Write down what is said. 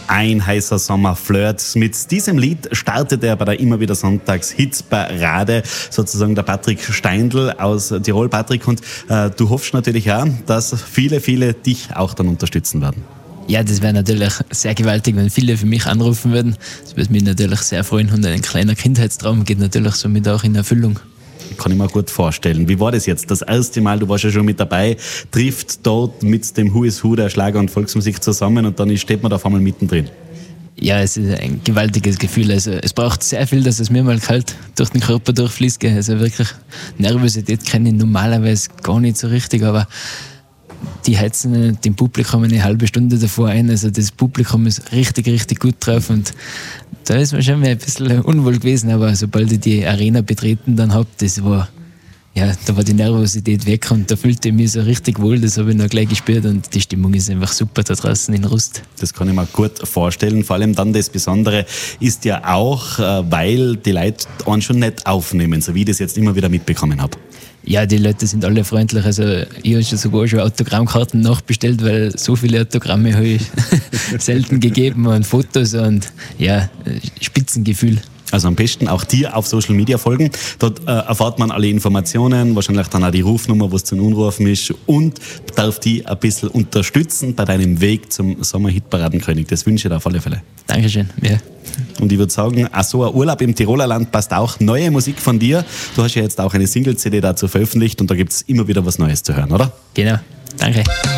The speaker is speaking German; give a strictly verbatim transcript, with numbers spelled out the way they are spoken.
Ein heißer Sommer flirt. Mit diesem Lied startet er bei der immer wieder Sonntags-Hitparade, sozusagen der Patrick Steindl aus Tirol. Patrick, und äh, du hoffst natürlich auch, dass viele, viele dich auch dann unterstützen werden. Ja, das wäre natürlich sehr gewaltig, wenn viele für mich anrufen würden. Das würde mich natürlich sehr freuen und ein kleiner Kindheitstraum geht natürlich somit auch in Erfüllung. Kann ich mir gut vorstellen. Wie war das jetzt? Das erste Mal, du warst ja schon mit dabei, trifft dort mit dem Who is Who der Schlager- und Volksmusik zusammen und dann steht man da auf einmal mittendrin. Ja, es ist ein gewaltiges Gefühl. Also es braucht sehr viel, dass es mir mal kalt durch den Körper durchfließt. Also wirklich, Nervosität kenne ich normalerweise gar nicht so richtig, aber die heizen dem Publikum eine halbe Stunde davor ein. Also das Publikum ist richtig, richtig gut drauf und da ist mir schon mal ein bisschen unwohl gewesen, aber sobald ich die Arena betreten dann habe, das war, ja, da war die Nervosität weg und da fühlte ich mich so richtig wohl, das habe ich noch gleich gespürt und die Stimmung ist einfach super da draußen in Rust. Das kann ich mir gut vorstellen. Vor allem dann das Besondere ist ja auch, weil die Leute einen schon nicht aufnehmen, so wie ich das jetzt immer wieder mitbekommen habe. Ja, die Leute sind alle freundlich. Also ich habe schon sogar schon Autogrammkarten nachbestellt, weil so viele Autogramme habe ich selten gegeben und Fotos und ja, Spitzengefühl. Also am besten auch dir auf Social Media folgen. Dort äh, erfahrt man alle Informationen, wahrscheinlich dann auch die Rufnummer, was zum Anrufen ist und darf die ein bisschen unterstützen bei deinem Weg zum Sommer-Hitparadenkönig. Das wünsche ich dir auf alle Fälle. Dankeschön. Ja. Und ich würde sagen, auch so ein Urlaub im Tiroler Land passt auch. Neue Musik von dir. Du hast ja jetzt auch eine Single-C D dazu veröffentlicht und da gibt es immer wieder was Neues zu hören, oder? Genau. Danke.